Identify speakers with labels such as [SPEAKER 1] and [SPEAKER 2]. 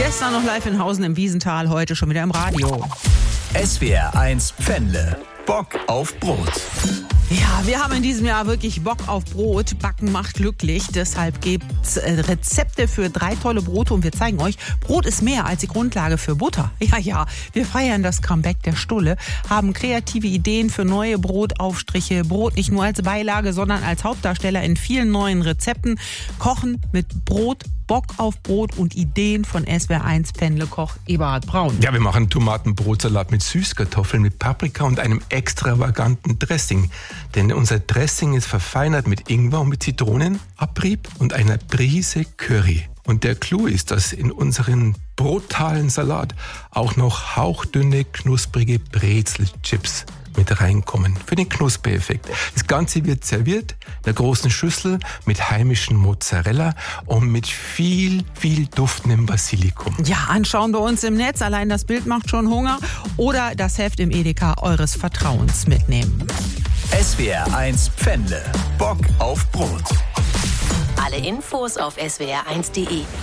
[SPEAKER 1] Gestern noch live in Hausen im Wiesental, heute schon wieder im Radio.
[SPEAKER 2] SWR 1 Pfändle. Bock auf Brot.
[SPEAKER 1] Ja, wir haben in diesem Jahr wirklich Bock auf Brot. Backen macht glücklich. Deshalb gibt's Rezepte für 3 tolle Brote und wir zeigen euch, Brot ist mehr als die Grundlage für Butter. Ja, wir feiern das Comeback der Stulle, haben kreative Ideen für neue Brotaufstriche. Brot nicht nur als Beilage, sondern als Hauptdarsteller in vielen neuen Rezepten. Kochen mit Brot, Bock auf Brot und Ideen von SWR 1 Pfändle-Koch Eberhard Braun.
[SPEAKER 3] Ja, wir machen Tomatenbrotsalat mit Süßkartoffeln, mit Paprika und einem extravaganten Dressing. Denn unser Dressing ist verfeinert mit Ingwer und mit Zitronenabrieb und einer Prise Curry. Und der Clou ist, dass in unseren brutalen Salat auch noch hauchdünne, knusprige Brezelchips mit reinkommen, für den Knuspereffekt. Das Ganze wird serviert in einer großen Schüssel mit heimischem Mozzarella und mit viel duftendem Basilikum.
[SPEAKER 1] Ja, anschauen wir uns im Netz. Allein das Bild macht schon Hunger. Oder das Heft im Edeka eures Vertrauens mitnehmen.
[SPEAKER 2] SWR 1 Pfändle. Bock auf Brot.
[SPEAKER 4] Alle Infos auf swr1.de.